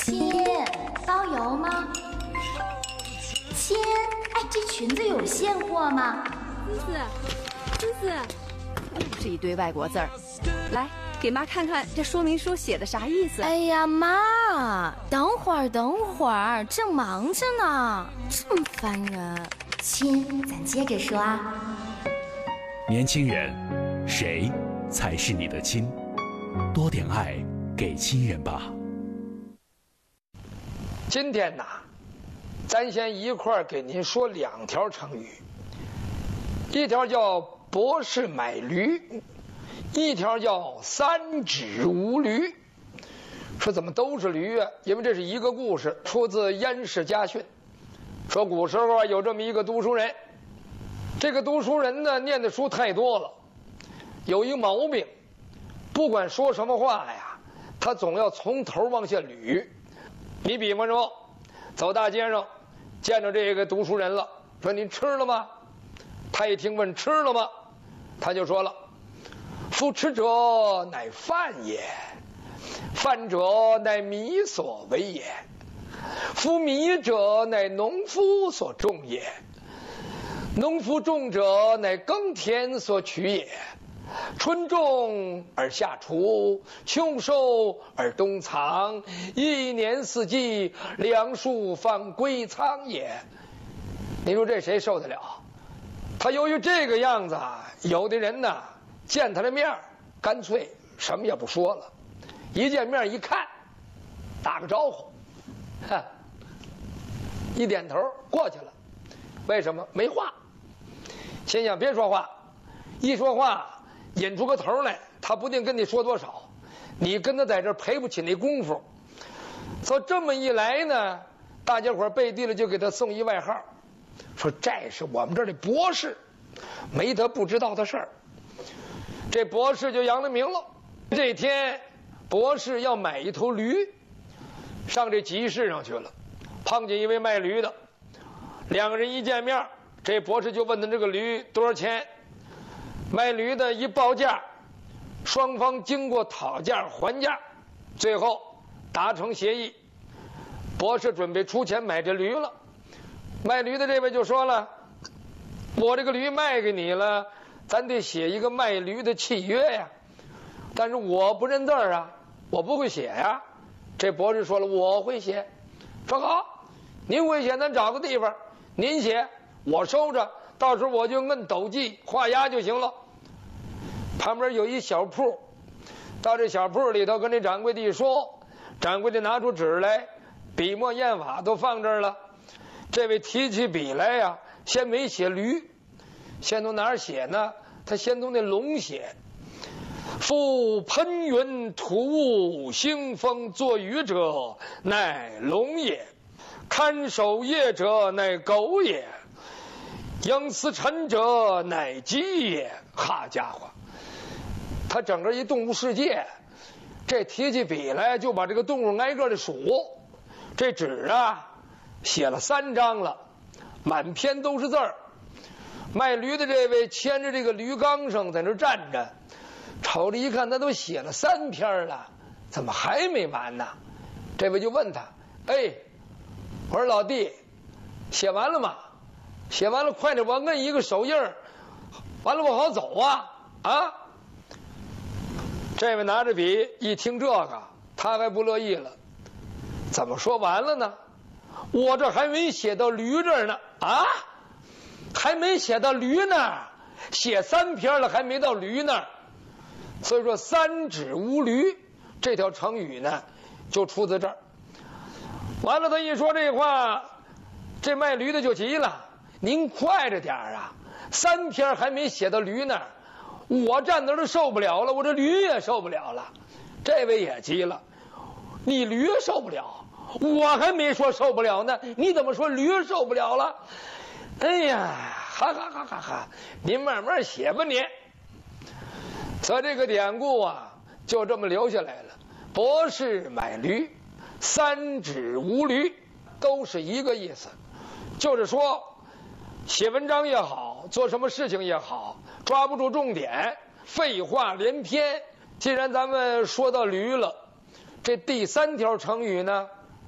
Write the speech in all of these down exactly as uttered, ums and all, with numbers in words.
亲，包邮吗？亲，哎，这裙子有现货吗？ 思思，思思，又是一堆外国字儿，来给妈看看这说明书写的啥意思。 哎呀，妈，等会儿，等会儿，正忙着呢，这么烦人。亲，咱接着说啊。 年轻人，谁才是你的亲？多点爱给亲人吧。 今天呐，咱先一块儿给您说两条成语，一条叫博士买驴，一条叫三指无驴。说怎么都是驴啊？因为这是一个故事，出自《燕氏家训》。说古时候啊，有这么一个读书人，这个读书人呢，念的书太多了，有一个毛病，不管说什么话呀，他总要从头往下捋。你比方说，走大街上，见着这个读书人了，说你吃了吗？他一听问吃了吗，他就说了：夫吃者乃饭也，饭者乃米所为也，夫米者乃农夫所种也，农夫种者乃耕田所取也。春种而夏锄，秋收而冬藏，一年四季，粮食方归仓也。你说这谁受得了？他由于这个样子啊，有的人呢见他的面干脆什么也不说了，一见面一看，打个招呼，哈，一点头过去了。为什么？没话。心想别说话，一说话引出个头来，他不定跟你说多少，你跟他在这赔不起那功夫。所以这么一来呢，大家伙背地里就给他送一外号，说这是我们这儿的博士，没他不知道的事儿。这博士就扬了名了。这天博士要买一头驴，上这集市上去了，碰见一位卖驴的，两个人一见面，这博士就问他这个驴多少钱。卖驴的一报价，双方经过讨价还价，最后达成协议。博士准备出钱买这驴了，卖驴的这位就说了：我这个驴卖给你了，咱得写一个卖驴的契约呀，但是我不认字啊，我不会写呀。这博士说了：我会写。说好，您会写，咱找个地方您写，我收着，到时候我就摁斗记画押就行了。旁边有一小铺，到这小铺里头跟这掌柜的一说，掌柜的拿出纸来，笔墨砚法都放这儿了。这位提起笔来呀，先没写驴，先从哪儿写呢？他先从那龙写。夫喷云吐雾，兴风作雨者，乃龙也；看守夜者，乃狗也；应司晨者，乃鸡也。好家伙！他整个一动物世界，这提起笔来就把这个动物挨个的数。这纸啊写了三张了，满篇都是字儿。卖驴的这位牵着这个驴缸上在那站着，瞅着一看他都写了三篇了，怎么还没完呢？这位就问他：哎，我说老弟，写完了吗？写完了快点，我摁一个手印儿，完了我好走啊啊！这位拿着笔一听这个，他还不乐意了。怎么说完了呢？我这还没写到驴这儿呢啊，还没写到驴那儿，写三篇了还没到驴那儿。所以说三指无驴这条成语呢就出自这儿。完了他一说这话，这卖驴的就急了：您快着点啊，三篇还没写到驴那儿，我站那儿都受不了了，我这驴也受不了了。这位也急了：你驴受不了，我还没说受不了呢，你怎么说驴受不了了？哎呀，哈哈哈哈哈！您慢慢写吧您。所以这个典故啊就这么留下来了。博士买驴，三指无驴，都是一个意思，就是说写文章也好，做什么事情也好，抓不住重点，废话连篇。既然咱们说到驴了，这第三条成语呢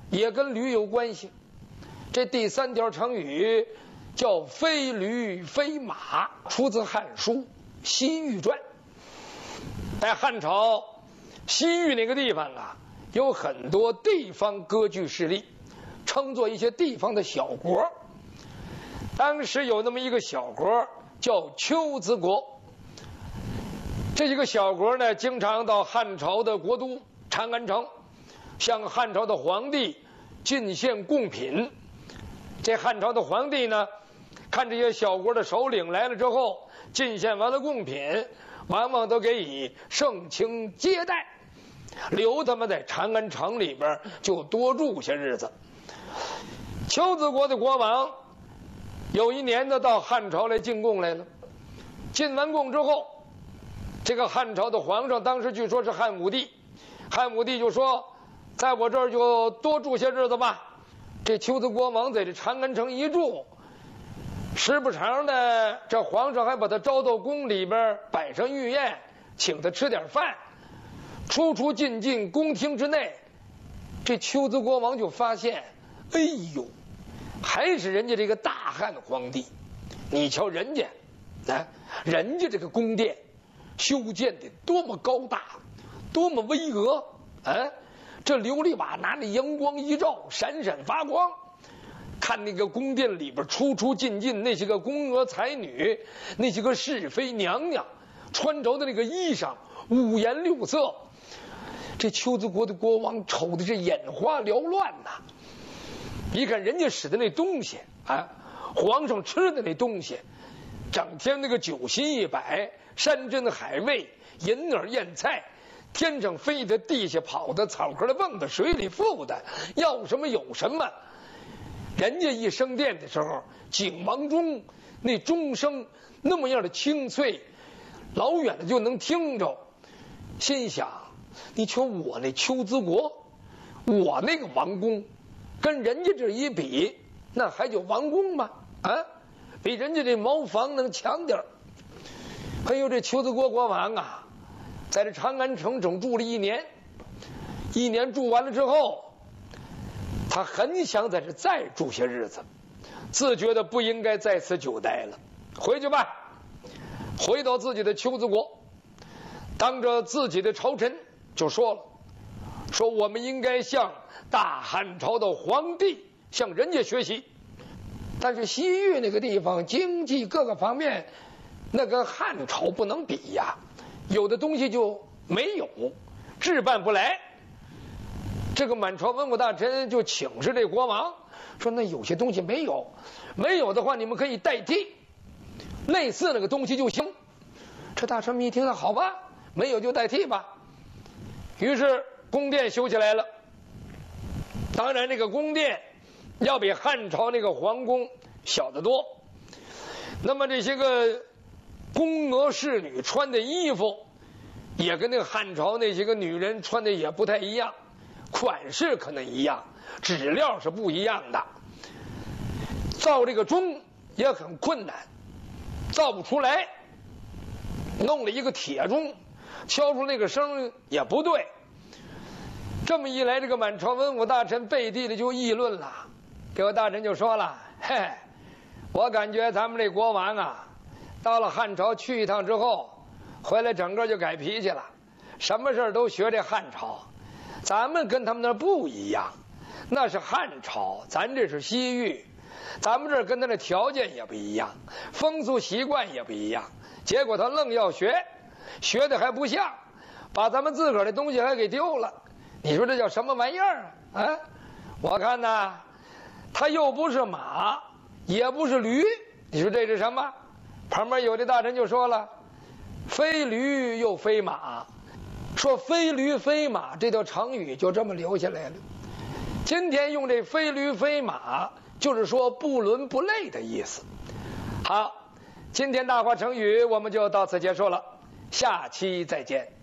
也跟驴有关系。这第三条成语叫非驴非马，出自《汉书·西域传》。在汉朝西域那个地方啊，有很多地方割据势力，称作一些地方的小国。当时有那么一个小国叫丘兹国，这一个小国呢，经常到汉朝的国都长安城，向汉朝的皇帝进献贡品。这汉朝的皇帝呢，看这些小国的首领来了之后，进献完了贡品，往往都给予盛情接待，留他们在长安城里边就多住些日子。丘兹国的国王有一年呢，到汉朝来进贡来了。进完贡之后，这个汉朝的皇上当时据说是汉武帝，汉武帝就说，在我这儿就多住些日子吧。这丘兹国王在这长安城一住，时不常的，这皇上还把他招到宫里边摆上御宴，请他吃点饭。出出进进宫廷之内，这丘兹国王就发现，哎呦，还是人家这个大汉皇帝。你瞧人家，啊，人家这个宫殿修建的多么高大，多么巍峨啊！这琉璃瓦拿着阳光一照，闪闪发光。看那个宫殿里边出出进进那些个宫娥才女，那些个是妃娘娘，穿着的那个衣裳五颜六色。这丘兹国的国王瞅的是眼花缭乱呐！一看人家使的那东西啊，皇上吃的那东西，整天那个酒席一摆，山珍海味，银耳燕菜，天上飞的，地下跑的，草壳里蹦的，水里浮的，要什么有什么。人家一升殿的时候，景王钟那钟声那么样的清脆，老远的就能听着。心想，你瞧我那丘兹国，我那个王宫跟人家这一比，那还叫王宫吗？啊，比人家这茅房能强点儿。还有这丘兹国国王啊，在这长安城整住了一年，一年住完了之后，他很想在这再住些日子，自觉得不应该在此久待了，回去吧。回到自己的丘兹国，当着自己的朝臣就说了，说我们应该向大汉朝的皇帝向人家学习。但是西域那个地方经济各个方面，那跟汉朝不能比呀，有的东西就没有，置办不来。这个满朝文武大臣就请示这国王说，那有些东西没有，没有的话你们可以代替，类似那个东西就行。这大臣们一听，那好吧，没有就代替吧。于是宫殿修起来了。当然这个宫殿要比汉朝那个皇宫小得多。那么这些个宫娥侍女穿的衣服也跟那个汉朝那些个女人穿的也不太一样，款式可能一样，质料是不一样的。造这个钟也很困难，造不出来，弄了一个铁钟，敲出那个声也不对。这么一来，这个满朝文武大臣背地里就议论了。这个大臣就说了，嘿，我感觉咱们这国王啊，到了汉朝去一趟之后，回来整个就改脾气了，什么事都学这汉朝。咱们跟他们那不一样，那是汉朝，咱这是西域，咱们这跟他的条件也不一样，风俗习惯也不一样。结果他愣要学，学的还不像，把咱们自个儿的东西还给丢了。你说这叫什么玩意儿啊？啊，我看呐，他又不是马，也不是驴，你说这是什么？旁边有的大臣就说了，非驴又非马。说非驴非马这条成语就这么留下来了。今天用这非驴非马，就是说不伦不类的意思。好，今天大话成语我们就到此结束了，下期再见。